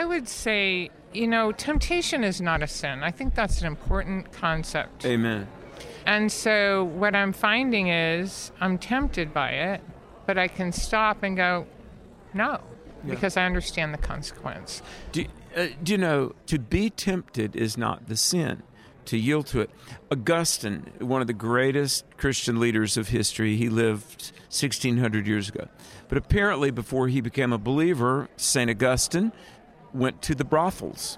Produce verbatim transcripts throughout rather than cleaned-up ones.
I would say, you know, temptation is not a sin. I think that's an important concept. Amen. And so what I'm finding is I'm tempted by it, but I can stop and go, no, yeah. because I understand the consequence. Do, uh, do you know, to be tempted is not the sin, to yield to it. Augustine, one of the greatest Christian leaders of history, he lived sixteen hundred years ago. But apparently before he became a believer, Saint Augustine went to the brothels.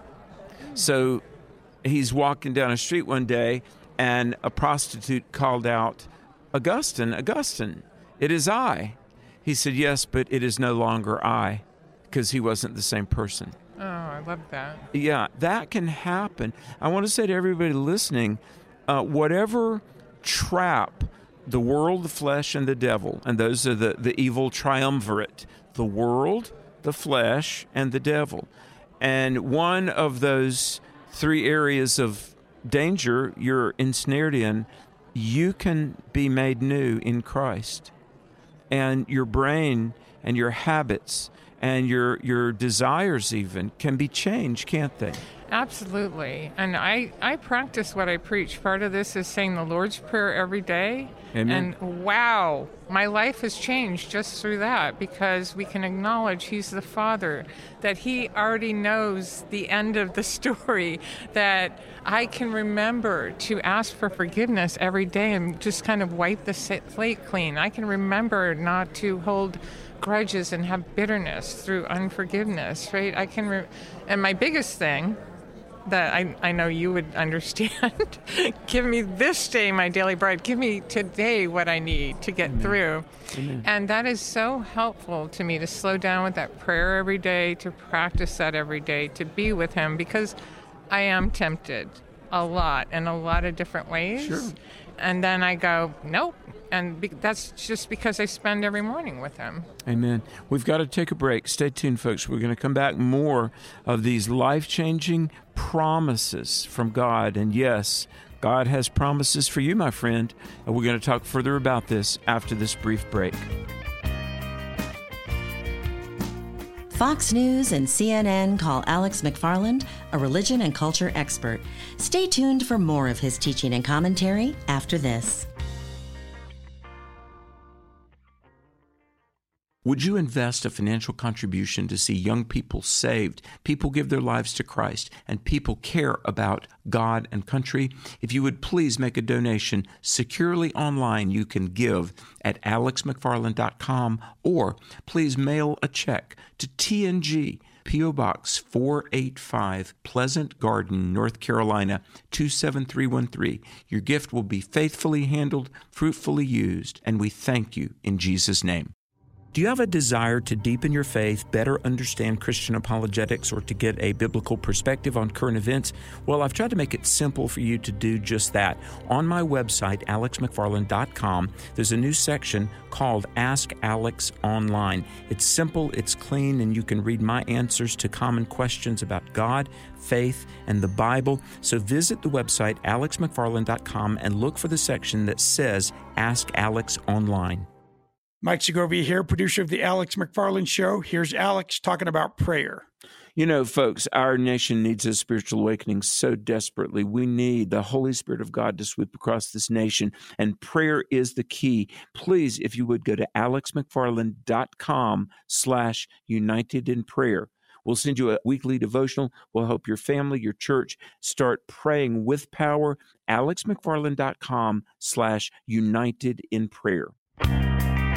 So he's walking down a street one day, and a prostitute called out, Augustine, Augustine, it is I. He said, yes, but it is no longer I, because he wasn't the same person. Oh, I love that. Yeah, that can happen. I want to say to everybody listening, uh, whatever trap the world, the flesh, and the devil, and those are the, the evil triumvirate, the world, the flesh, and the devil. And one of those three areas of danger you're ensnared in, you can be made new in Christ. And your brain and your habits and your your desires even can be changed, can't they? Absolutely. And I, I practice what I preach. Part of this is saying the Lord's Prayer every day. Amen. And wow, my life has changed just through that, because we can acknowledge He's the Father, that He already knows the end of the story, that I can remember to ask for forgiveness every day and just kind of wipe the slate clean. I can remember not to hold grudges and have bitterness through unforgiveness, right? I can, re- and my biggest thing that I, I know you would understand, give me this day my daily bread. Give me today what I need to get Amen. through. Amen. And that is so helpful to me, to slow down with that prayer every day, to practice that every day, to be with Him, because I am tempted a lot in a lot of different ways. Sure. And then I go, nope. And be- that's just because I spend every morning with Him. Amen. We've got to take a break. Stay tuned, folks. We're going to come back more of these life-changing promises from God. And yes, God has promises for you, my friend. And we're going to talk further about this after this brief break. Fox News and C N N call Alex McFarland a religion and culture expert. Stay tuned for more of his teaching and commentary after this. Would you invest a financial contribution to see young people saved, people give their lives to Christ, and people care about God and country? If you would please make a donation securely online, you can give at alex mcfarland dot com, or please mail a check to T N G, P O Box four eighty-five, Pleasant Garden, North Carolina, two seven three one three. Your gift will be faithfully handled, fruitfully used, and we thank you in Jesus' name. Do you have a desire to deepen your faith, better understand Christian apologetics, or to get a biblical perspective on current events? Well, I've tried to make it simple for you to do just that. On my website, alex mcfarland dot com, there's a new section called Ask Alex Online. It's simple, it's clean, and you can read my answers to common questions about God, faith, and the Bible. So visit the website, alex mcfarland dot com, and look for the section that says Ask Alex Online. Mike Segovia here, producer of The Alex McFarland Show. Here's Alex talking about prayer. You know, folks, our nation needs a spiritual awakening so desperately. We need the Holy Spirit of God to sweep across this nation, and prayer is the key. Please, if you would, go to alex mcfarland dot com slash united in prayer. We'll send you a weekly devotional. We'll help your family, your church start praying with power. alex mcfarland dot com slash united in prayer.